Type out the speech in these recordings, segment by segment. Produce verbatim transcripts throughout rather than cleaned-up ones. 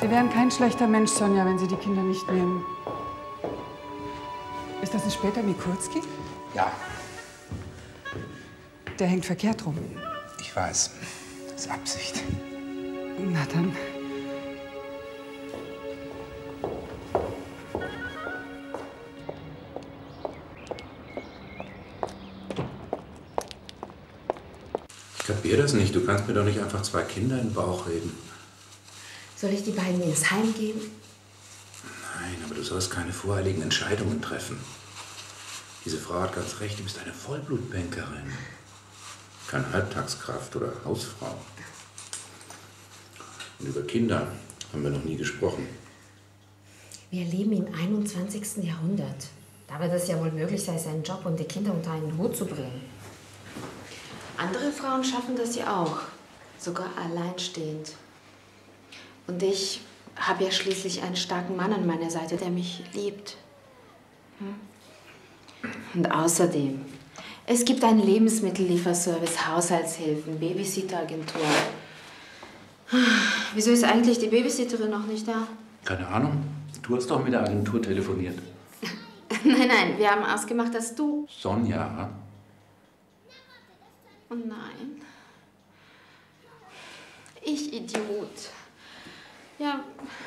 Sie wären kein schlechter Mensch, Sonja, wenn Sie die Kinder nicht nehmen. Ist das ein später Mikulski? Ja. Der hängt verkehrt rum. Ich weiß. Das ist Absicht. Na dann. Ich kapier das nicht. Du kannst mir doch nicht einfach zwei Kinder in den Bauch reden. Soll ich die beiden ins Heim geben? Nein, aber du sollst keine voreiligen Entscheidungen treffen. Diese Frau hat ganz recht, du bist eine Vollblutbankerin. Keine Halbtagskraft oder Hausfrau. Und über Kinder haben wir noch nie gesprochen. Wir leben im einundzwanzigsten Jahrhundert. Da wird es ja wohl möglich sein, seinen Job und die Kinder unter einen Hut zu bringen. Andere Frauen schaffen das ja auch, sogar alleinstehend. Und ich habe ja schließlich einen starken Mann an meiner Seite, der mich liebt. Hm? Und außerdem, es gibt einen Lebensmittellieferservice, Haushaltshilfen, Babysitteragentur. Wieso ist eigentlich die Babysitterin noch nicht da? Keine Ahnung. Du hast doch mit der Agentur telefoniert. Nein, nein, wir haben ausgemacht, dass du... Sonja. Oh nein. Ich Idiot. Ja.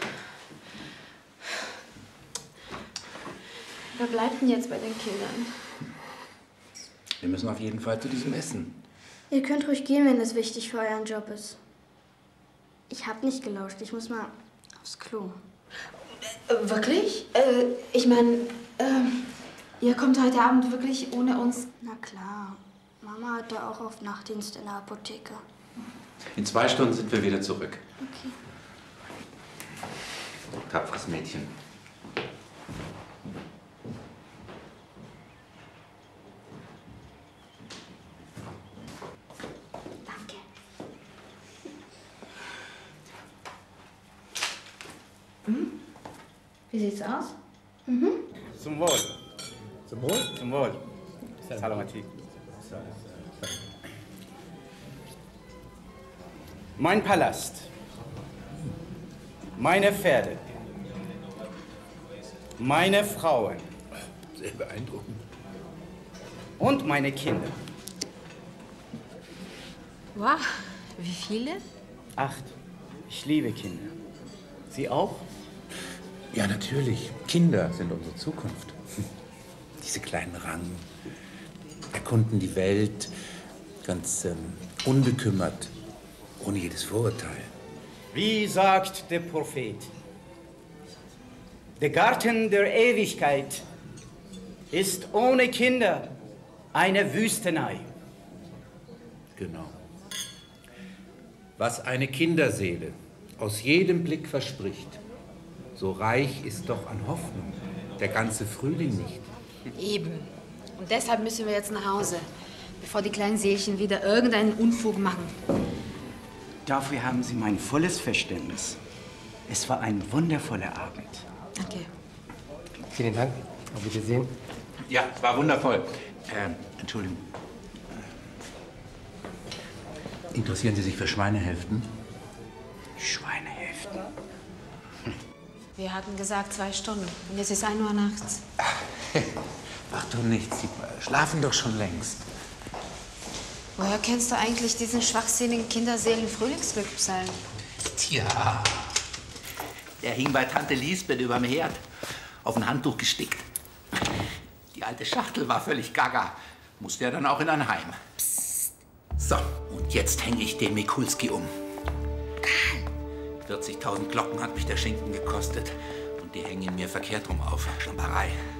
Wer bleibt denn jetzt bei den Kindern? Wir müssen auf jeden Fall zu diesem Essen. Ihr könnt ruhig gehen, wenn das wichtig für euren Job ist. Ich hab nicht gelauscht. Ich muss mal aufs Klo. Äh, wirklich? Äh, ich meine, äh, ihr kommt heute Abend wirklich ohne uns? Na klar. Mama hatte auch oft Nachtdienst in der Apotheke. In zwei Stunden sind wir wieder zurück. Okay. Tapferes Mädchen. Danke. Hm? Wie sieht's aus? Mhm. Zum Wohl. Zum Wohl? Zum Wohl. Salamati. Mein Palast. Meine Pferde. Meine Frauen. Sehr beeindruckend. Und meine Kinder. Wow, wie viele? Acht. Ich liebe Kinder. Sie auch? Ja, natürlich. Kinder sind unsere Zukunft. Diese kleinen Rangen erkunden die Welt ganz ähm, unbekümmert, ohne jedes Vorurteil. Wie sagt der Prophet? Der Garten der Ewigkeit ist ohne Kinder eine Wüstenei. Genau. Was eine Kinderseele aus jedem Blick verspricht, so reich ist doch an Hoffnung der ganze Frühling nicht. Eben. Und deshalb müssen wir jetzt nach Hause, bevor die kleinen Seelchen wieder irgendeinen Unfug machen. Dafür haben Sie mein volles Verständnis. Es war ein wundervoller Abend. Danke. Vielen Dank. Auf Wiedersehen. Ja, es war wundervoll. Ähm, Entschuldigung. Interessieren Sie sich für Schweinehälften? Schweinehälften? Wir hatten gesagt zwei Stunden. Und jetzt ist ein Uhr nachts. Ach doch nichts. Sie schlafen doch schon längst. Woher kennst du eigentlich diesen schwachsinnigen Kinderseelen-Frühlingsglückpsalm? Tja, der hing bei Tante Lisbeth überm Herd, auf ein Handtuch gestickt. Die alte Schachtel war völlig gaga, musste ja dann auch in ein Heim. Psst. So, und jetzt hänge ich den Mikulski um. vierzigtausend Glocken hat mich der Schinken gekostet. Und die hängen mir verkehrt rum auf. Schlamperei.